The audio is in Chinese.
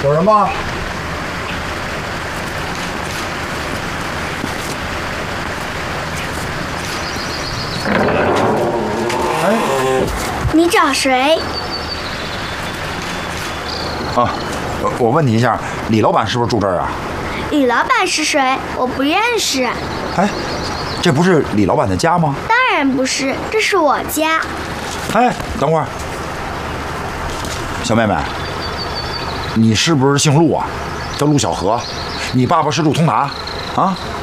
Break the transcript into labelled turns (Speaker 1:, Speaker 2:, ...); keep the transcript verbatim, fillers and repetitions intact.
Speaker 1: 有人吗？哎，
Speaker 2: 你找谁？
Speaker 1: 啊，我问你一下，李老板是不是住这儿啊？
Speaker 2: 李老板是谁？我不认识。
Speaker 1: 哎，这不是李老板的家吗？
Speaker 2: 当然不是，这是我家。
Speaker 1: 哎，等会儿，小妹妹，你是不是姓陆啊？叫陆小荷？你爸爸是陆通达啊？